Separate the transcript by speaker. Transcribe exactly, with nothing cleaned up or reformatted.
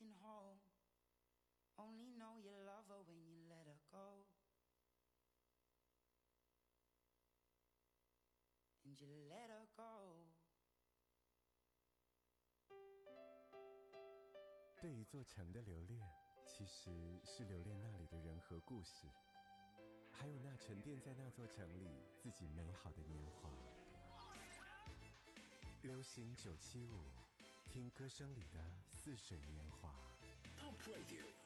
Speaker 1: waiting home. Only know you love her when you let her go. And you let her go.
Speaker 2: 对一座城的留恋，其实是留恋那里的人和故事，还有那沉淀在那座城里自己美好的年华。流行九七五，听歌声里的似水年华。Top Radio。